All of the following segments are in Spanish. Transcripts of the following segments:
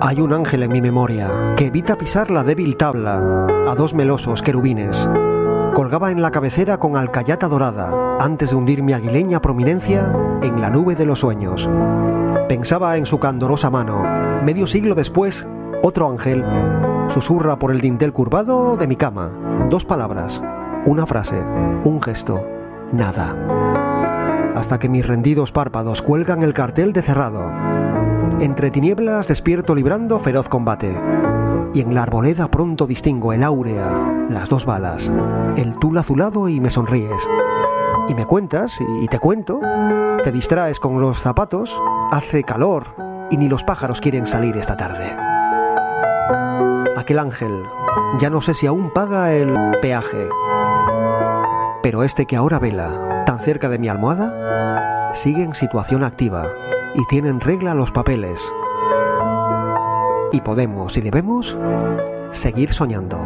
Hay un ángel en mi memoria que evita pisar la débil tabla a dos melosos querubines. Colgaba en la cabecera con alcayata dorada antes de hundir mi aguileña prominencia en la nube de los sueños. Pensaba en su candorosa mano. Medio siglo después, otro ángel susurra por el dintel curvado de mi cama. Dos palabras, una frase, un gesto, nada. Hasta que mis rendidos párpados cuelgan el cartel de cerrado. Entre tinieblas despierto librando feroz combate. Y en la arboleda pronto distingo el áurea, las dos balas, el tul azulado y me sonríes. Y me cuentas, y te cuento, te distraes con los zapatos, hace calor y ni los pájaros quieren salir esta tarde. Aquel ángel, ya no sé si aún paga el peaje, pero este que ahora vela, tan cerca de mi almohada, sigue en situación activa y tiene en regla los papeles. Y podemos y debemos seguir soñando.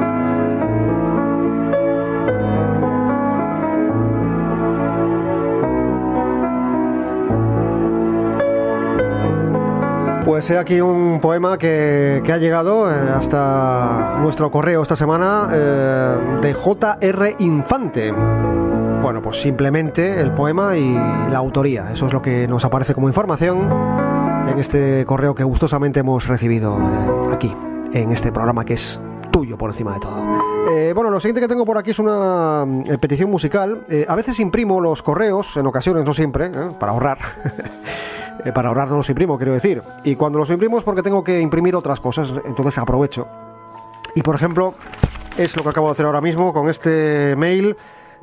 Pues he aquí un poema que ha llegado hasta nuestro correo esta semana de J.R. Infante. Bueno, pues simplemente el poema y la autoría. Eso es lo que nos aparece como información en este correo que gustosamente hemos recibido aquí, en este programa que es tuyo por encima de todo. Bueno, lo siguiente que tengo por aquí es una petición musical. A veces imprimo los correos, en ocasiones, no siempre, para ahorrar. Para ahorrar no los imprimo, quiero decir. Y cuando los imprimo es porque tengo que imprimir otras cosas, entonces aprovecho. Y por ejemplo, es lo que acabo de hacer ahora mismo con este mail.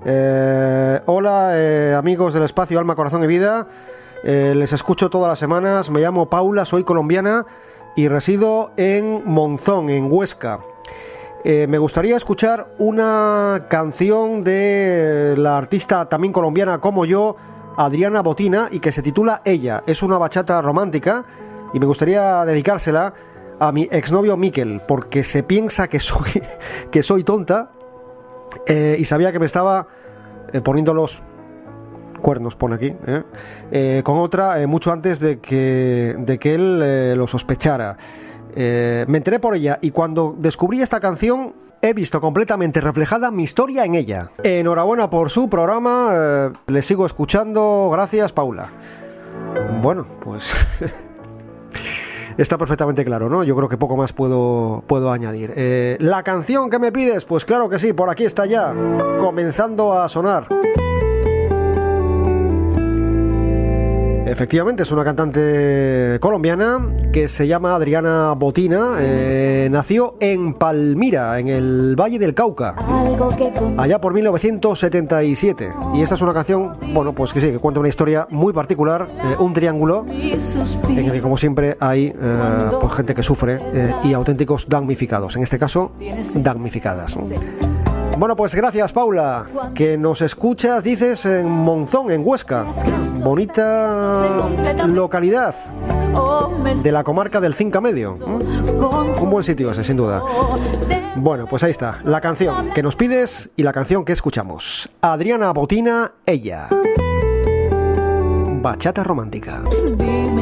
Hola, amigos del espacio Alma, Corazón y Vida. Les escucho todas las semanas. Me llamo Paula, soy colombiana y resido en Monzón, en Huesca. Me gustaría escuchar una canción de la artista también colombiana como yo, Adriana Botina, y que se titula Ella. Es una bachata romántica y me gustaría dedicársela a mi exnovio Miquel, porque se piensa que soy tonta y sabía que me estaba poniendo los cuernos, pone aquí, con otra mucho antes de que él lo sospechara. Me enteré por ella y cuando descubrí esta canción he visto completamente reflejada mi historia en ella. Enhorabuena por su programa, le sigo escuchando, gracias Paula. Bueno, pues está perfectamente claro, ¿no? Yo creo que poco más puedo añadir. La canción que me pides, pues claro que sí, por aquí está ya, comenzando a sonar. Efectivamente, es una cantante colombiana que se llama Adriana Botina. Nació en Palmira, en el Valle del Cauca, allá por 1977. Y esta es una canción, bueno, pues que sí, que cuenta una historia muy particular, un triángulo, en el que como siempre hay pues gente que sufre y auténticos damnificados, en este caso, damnificadas, ¿no? Bueno, pues gracias Paula, que nos escuchas, dices, en Monzón, en Huesca. Bonita localidad de la comarca del Cinca Medio. Un buen sitio ese, sin duda. Bueno, pues ahí está, la canción que nos pides y la canción que escuchamos. Adriana Botina, Ella. Bachata romántica.